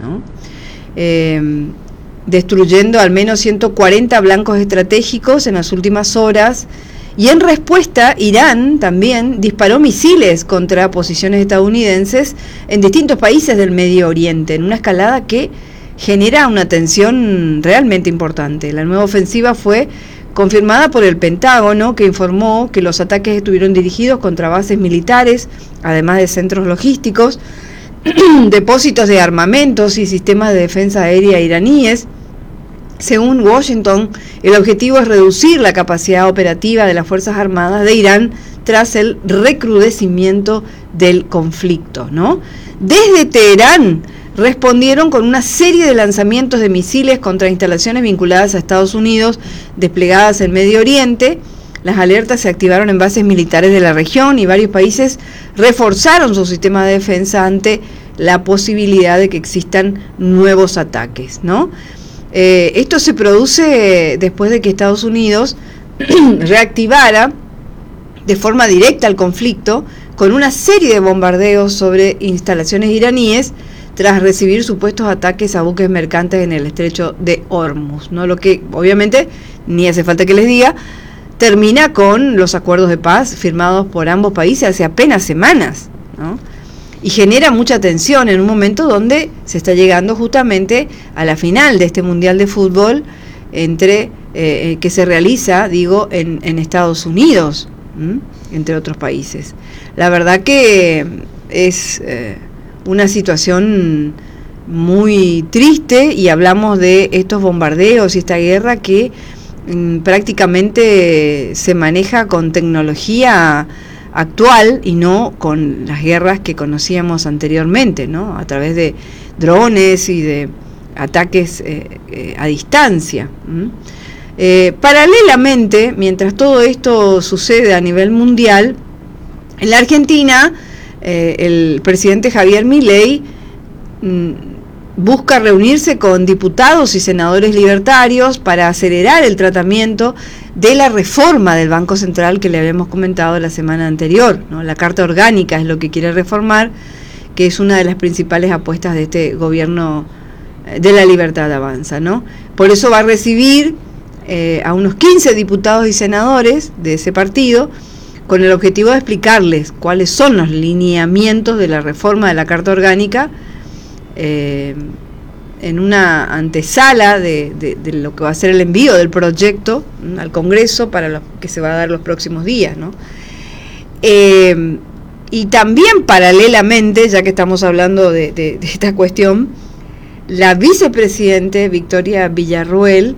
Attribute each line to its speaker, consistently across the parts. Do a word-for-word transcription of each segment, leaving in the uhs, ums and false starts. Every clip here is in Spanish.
Speaker 1: ¿no? Eh, destruyendo al menos ciento cuarenta blancos estratégicos en las últimas horas, y en respuesta Irán también disparó misiles contra posiciones estadounidenses en distintos países del Medio Oriente, en una escalada que genera una tensión realmente importante. La nueva ofensiva fue confirmada por el Pentágono, que informó que los ataques estuvieron dirigidos contra bases militares, además de centros logísticos, depósitos de armamentos y sistemas de defensa aérea iraníes. Según Washington, el objetivo es reducir la capacidad operativa de las Fuerzas Armadas de Irán tras el recrudecimiento del conflicto, ¿no? Desde Teherán respondieron con una serie de lanzamientos de misiles contra instalaciones vinculadas a Estados Unidos desplegadas en Medio Oriente. Las alertas se activaron en bases militares de la región y varios países reforzaron su sistema de defensa ante la posibilidad de que existan nuevos ataques, ¿no? Eh, esto se produce después de que Estados Unidos reactivara de forma directa el conflicto con una serie de bombardeos sobre instalaciones iraníes tras recibir supuestos ataques a buques mercantes en el estrecho de Hormuz, ¿no? Lo que obviamente, ni hace falta que les diga, termina con los acuerdos de paz firmados por ambos países hace apenas semanas, ¿no? Y genera mucha tensión en un momento donde se está llegando justamente a la final de este Mundial de Fútbol entre eh, que se realiza, digo, en, en Estados Unidos, ¿m? entre otros países. La verdad que es eh, una situación muy triste, y hablamos de estos bombardeos y esta guerra que mm, prácticamente se maneja con tecnología actual y no con las guerras que conocíamos anteriormente, ¿no? A través de drones y de ataques eh, eh, a distancia. ¿Mm? Eh, paralelamente, mientras todo esto sucede a nivel mundial, en la Argentina, eh, el presidente Javier Milei mm, busca reunirse con diputados y senadores libertarios para acelerar el tratamiento de la reforma del Banco Central que le habíamos comentado la semana anterior, ¿no? La Carta Orgánica es lo que quiere reformar, que es una de las principales apuestas de este gobierno de la Libertad Avanza, ¿no? Por eso va a recibir eh, a unos quince diputados y senadores de ese partido, con el objetivo de explicarles cuáles son los lineamientos de la reforma de la Carta Orgánica, eh, en una antesala de, de, de lo que va a ser el envío del proyecto ¿no? al Congreso para lo que se va a dar los próximos días, ¿no? Eh, y también paralelamente, ya que estamos hablando de, de, de esta cuestión, la vicepresidente Victoria Villarruel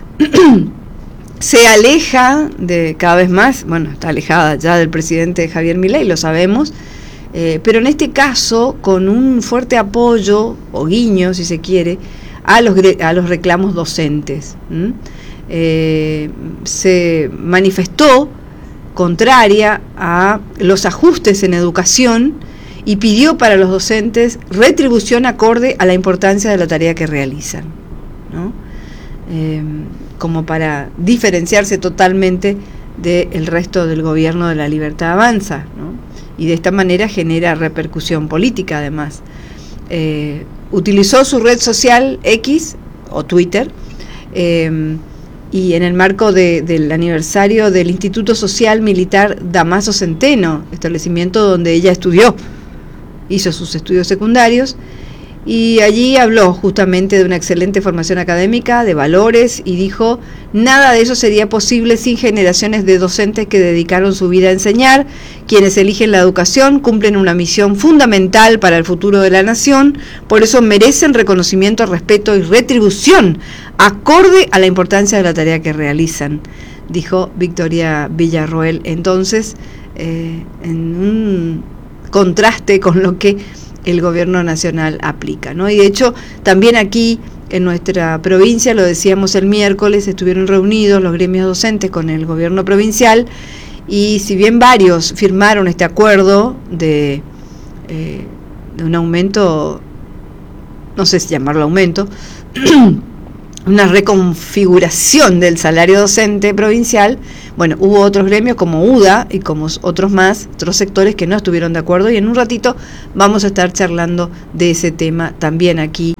Speaker 1: se aleja de cada vez más, bueno, está alejada ya del presidente Javier Milei, lo sabemos, eh, pero en este caso con un fuerte apoyo, o guiño si se quiere, a los, a los reclamos docentes. ¿Mm? Eh, se manifestó contraria a los ajustes en educación y pidió para los docentes retribución acorde a la importancia de la tarea que realizan, ¿no? Eh, como para diferenciarse totalmente del resto del gobierno de la Libertad Avanza, ¿no? Y de esta manera genera repercusión política además. Eh, utilizó su red social X o Twitter eh, y en el marco de, del aniversario del Instituto Social Militar Damaso Centeno, establecimiento donde ella estudió, hizo sus estudios secundarios, y allí habló justamente de una excelente formación académica, de valores, y dijo: nada de eso sería posible sin generaciones de docentes que dedicaron su vida a enseñar. Quienes eligen la educación cumplen una misión fundamental para el futuro de la nación, por eso merecen reconocimiento, respeto y retribución acorde a la importancia de la tarea que realizan, dijo Victoria Villarruel. Entonces, eh, en un contraste con lo que el gobierno nacional aplica, ¿no? Y de hecho, también aquí en nuestra provincia, lo decíamos el miércoles, estuvieron reunidos los gremios docentes con el gobierno provincial, y si bien varios firmaron este acuerdo de, eh, de un aumento, no sé si llamarlo aumento, una reconfiguración del salario docente provincial, bueno, hubo otros gremios como U D A y como otros más, otros sectores que no estuvieron de acuerdo, y en un ratito vamos a estar charlando de ese tema también aquí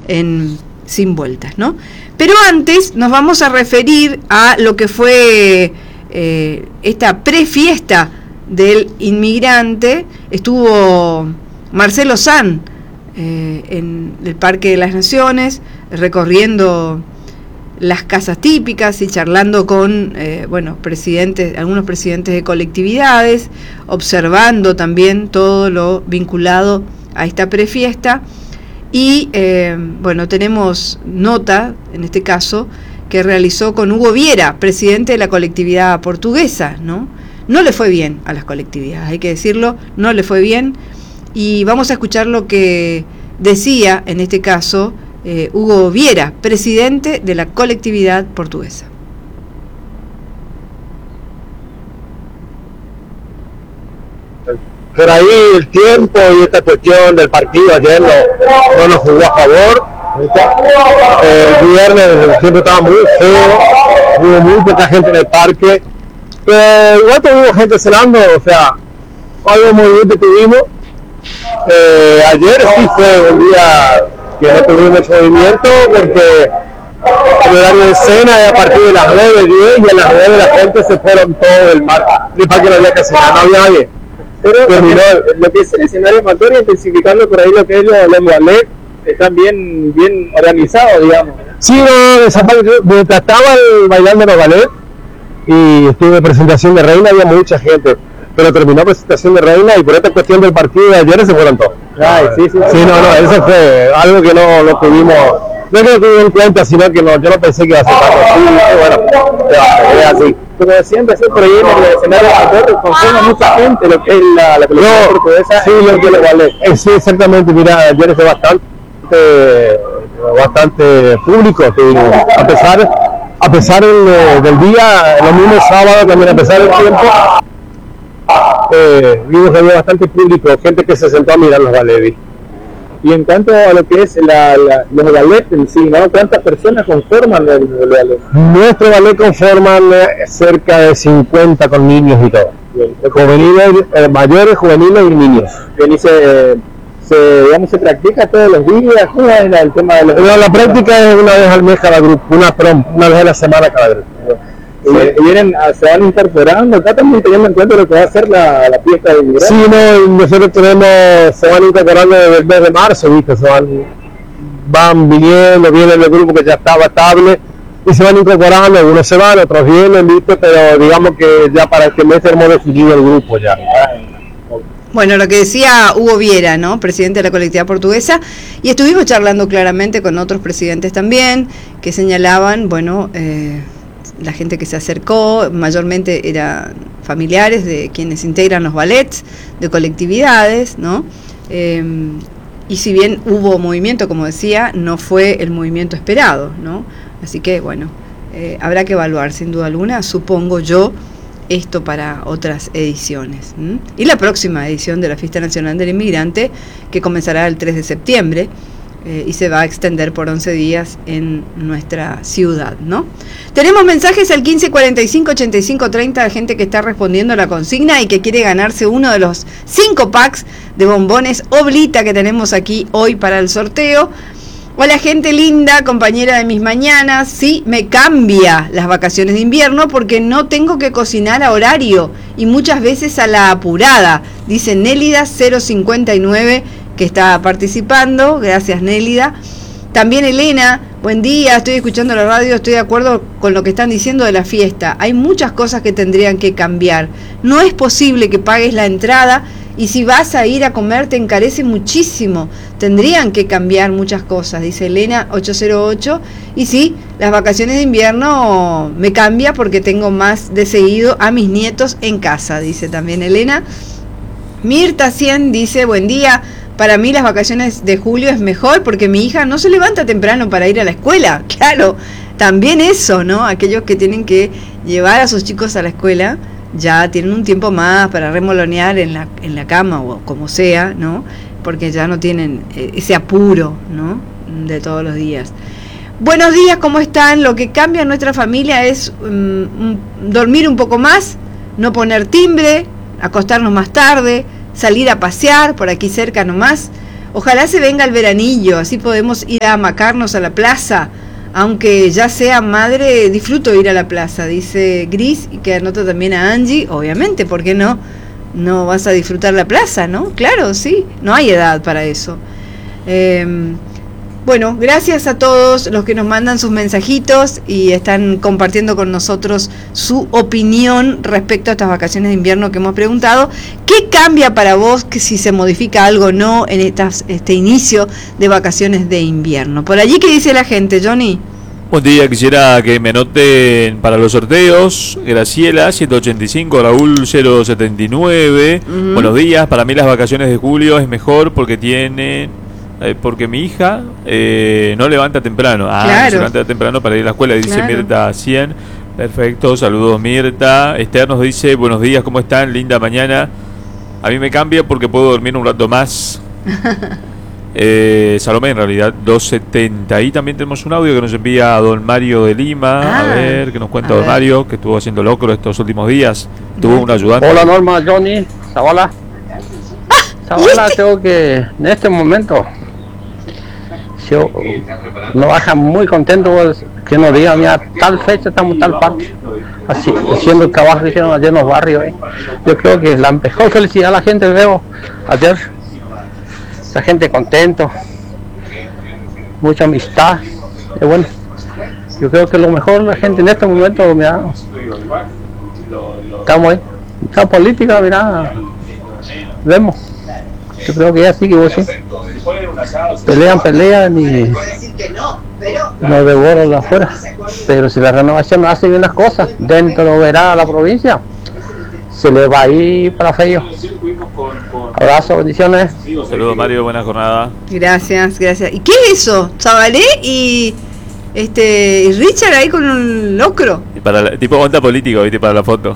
Speaker 1: en Sin Vueltas, ¿no? Pero antes nos vamos a referir a lo que fue eh, esta prefiesta del inmigrante. Estuvo Marcelo San eh, en el Parque de las Naciones, recorriendo las casas típicas y charlando con eh, bueno, presidentes, algunos presidentes de colectividades, observando también todo lo vinculado a esta prefiesta. Y eh, bueno, tenemos nota, en este caso, que realizó con Hugo Viera, presidente de la colectividad portuguesa, ¿no? No le fue bien a las colectividades, hay que decirlo, no le fue bien. Y vamos a escuchar lo que decía, en este caso, eh, Hugo Viera, presidente de la colectividad portuguesa.
Speaker 2: Pero ahí el tiempo y esta cuestión del partido ayer no, no nos jugó a favor. Eh, el viernes siempre estaba muy feo, hubo muy poca gente en el parque, pero igual tuvimos gente cenando, o sea, algo muy bien que tuvimos. Eh, ayer sí fue un día que no tuvimos mucho movimiento porque el horario de cena es a partir de las nueve, diez, y a las nueve la gente se fueron todos del parque. El parque no había casi nada, no había nadie. Pero terminó lo que es el escenario amateur, intensificando por ahí lo que es los, los ballets, están bien, bien organizados, digamos. Sí, no, esa parte, mientras estaba bailando los ballets y estuve en presentación de Reina, había mucha gente, pero terminó presentación de Reina y por esta cuestión del partido de ayer se fueron todos. Ay, sí, sí, sí, no, no, eso fue algo que no, no tuvimos, no es que lo tuvimos en cuenta, sino que no, yo no pensé que iba a ser tanto así, bueno, es así. Como siempre, así por ahí en el escenario amateur conforma mucha gente lo que es la, la colección no, portuguesa, sí, lo que le vale. Eh, sí, exactamente, mira, ayer fue bastante, bastante público, sí, a pesar, a pesar del, del día, los mismos sábados también, a pesar del tiempo, eh, vimos que había bastante público, gente que se sentó a mirar los ballets. Y en cuanto a lo que es la, la, los ballets en sí, ¿no? ¿Cuántas personas conforman el, el ballet? Nuestro ballet conforman eh, cerca de cincuenta con niños y todo. Bien. Juveniles, eh, mayores, juveniles y niños. Bien, y se, se, digamos, se practica todos los días. ¿Cómo es el tema de los no, la práctica es una vez al mes cada grupo, una, perdón, una vez a la semana cada grupo. Sí. Y vienen, se van incorporando, acá también teniendo en cuenta lo que va a ser la, la fiesta de inmigrante. Sí, no, nosotros tenemos, se van incorporando desde el mes de marzo, ¿viste? Se van, van viniendo, vienen el grupo que ya estaba estable y se van incorporando, algunos se van, otros vienen, ¿viste? Pero digamos que ya para este mes hemos definido el grupo ya.
Speaker 1: Bueno, lo que decía Hugo Viera, ¿no? Presidente de la colectividad portuguesa, y estuvimos charlando claramente con otros presidentes también, que señalaban, bueno, eh, la gente que se acercó mayormente eran familiares de quienes integran los ballets, de colectividades, ¿no? Eh, y si bien hubo movimiento, como decía, no fue el movimiento esperado, ¿no? Así que, bueno, eh, habrá que evaluar sin duda alguna, supongo yo, esto para otras ediciones. ¿m? Y la próxima edición de la Fiesta Nacional del Inmigrante, que comenzará el tres de septiembre, Eh, y se va a extender por once días en nuestra ciudad, ¿no? Tenemos mensajes al quince cuarenta y cinco ochenta y cinco treinta de gente que está respondiendo a la consigna y que quiere ganarse uno de los cinco packs de bombones Oblita que tenemos aquí hoy para el sorteo. Hola gente linda, compañera de mis mañanas, sí, me cambia las vacaciones de invierno porque no tengo que cocinar a horario y muchas veces a la apurada, dice Nélida cero cincuenta y nueve, que está participando. Gracias, Nélida. También Elena, buen día, estoy escuchando la radio, estoy de acuerdo con lo que están diciendo de la fiesta. Hay muchas cosas que tendrían que cambiar. No es posible que pagues la entrada y si vas a ir a comer te encarece muchísimo. Tendrían que cambiar muchas cosas, dice Elena ocho cero ocho. Y sí, las vacaciones de invierno me cambia porque tengo más de seguido a mis nietos en casa, dice también Elena. Mirta cien dice, buen día. Para mí las vacaciones de julio es mejor porque mi hija no se levanta temprano para ir a la escuela. Claro, también eso, ¿no? Aquellos que tienen que llevar a sus chicos a la escuela ya tienen un tiempo más para remolonear en la, en la cama o como sea, ¿no? Porque ya no tienen ese apuro, ¿no? De todos los días. Buenos días, ¿cómo están? Lo que cambia en nuestra familia es um, dormir un poco más, no poner timbre, acostarnos más tarde, salir a pasear por aquí cerca nomás, Ojalá se venga el veranillo, así podemos ir a hamacarnos a la plaza. Aunque ya sea madre, disfruto ir a la plaza, dice Gris, y que anota también a Angie. Obviamente, ¿por qué no? No vas a disfrutar la plaza, ¿no? Claro, sí, no hay edad para eso. Eh, bueno, gracias a todos los que nos mandan sus mensajitos y están compartiendo con nosotros su opinión respecto a estas vacaciones de invierno que hemos preguntado. ¿Qué cambia para vos, que si se modifica algo o no en estas, este inicio de vacaciones de invierno? Por allí, ¿qué dice la gente, Johnny?
Speaker 3: Buen día, quisiera que me anoten para los sorteos. Graciela, ciento ochenta y cinco, Raúl, cero setenta y nueve. Uh-huh. Buenos días, para mí las vacaciones de julio es mejor porque tienen... Eh, porque mi hija eh, no levanta temprano. Ah, claro. No se levanta temprano para ir a la escuela, dice claro. Mirta cien. Perfecto, saludos Mirta. Esther nos dice, buenos días, ¿cómo están? Linda mañana. A mí me cambia porque puedo dormir un rato más. eh, Salomé, en realidad, doscientos setenta. Ahí también tenemos un audio que nos envía a don Mario de Lima. Ah, a ver, que nos cuenta don ver. Mario, que estuvo haciendo locro estos últimos días. Tuvo un ayudante.
Speaker 4: Hola Norma, Johnny, Zavala. Zavala, este? Tengo que, en este momento... Yo no baja muy contento pues, que nos digan, mira, tal fecha estamos en tal parte, así, haciendo el trabajo que hicieron ayer en los barrios. ¿eh? Yo creo que la mejor felicidad a la gente veo ayer, la gente contento, mucha amistad, y bueno, yo creo que lo mejor la gente en este momento, mira, estamos ahí, esta política, mira, vemos. Yo creo que es así que vos sí. Pelean, pelean y nos devoran afuera. Pero si la renovación hace bien las cosas, dentro lo verá la provincia, se le va a ir para feo. Abrazo, bendiciones.
Speaker 3: Saludos Mario, buena jornada.
Speaker 1: Gracias, gracias. ¿Y qué es eso? Zabalé y este y Richard ahí con un locro.
Speaker 3: Y para la, tipo onda político, ¿viste? Para la foto.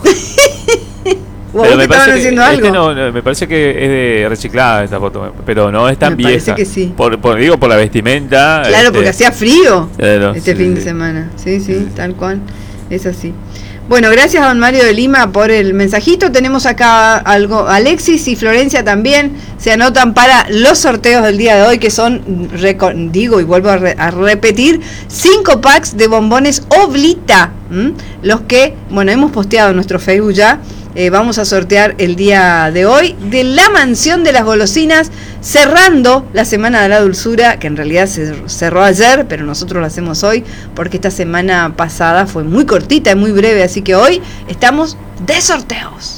Speaker 1: Pero me parece, que, este
Speaker 3: no, no, me parece que es de reciclada esta foto, pero no es tan
Speaker 1: me
Speaker 3: vieja.
Speaker 1: Parece que sí.
Speaker 3: Por, por, digo, por la vestimenta.
Speaker 1: Claro, este, porque hacía frío
Speaker 3: claro,
Speaker 1: este
Speaker 3: sí,
Speaker 1: fin
Speaker 3: sí.
Speaker 1: de semana. Sí, sí, sí, tal cual. Es así. Bueno, gracias a don Mario de Lima por el mensajito. Tenemos acá algo, Alexis y Florencia también se anotan para los sorteos del día de hoy, que son, digo y vuelvo a, re, a repetir, cinco packs de bombones Oblita, ¿m? Los que, bueno, hemos posteado en nuestro Facebook ya. Eh, vamos a sortear el día de hoy de la Mansión de las Golosinas, cerrando la Semana de la Dulzura, que en realidad se cerró ayer, pero nosotros lo hacemos hoy porque esta semana pasada fue muy cortita y muy breve, así que hoy estamos de sorteos.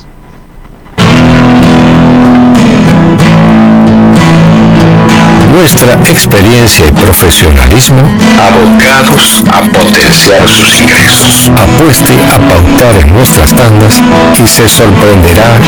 Speaker 5: Nuestra experiencia y profesionalismo abocados a potenciar sus ingresos. Apueste a pautar en nuestras tandas y se sorprenderá